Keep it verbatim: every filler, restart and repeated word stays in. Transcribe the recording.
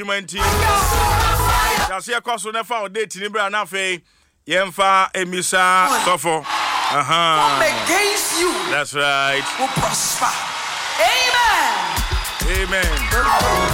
nineteen. That's your cost on the foul date in Ibra Nafe. Yemfa Emisa Sofo. Uh-huh. Against you. That's right. Will prosper. Amen. Amen.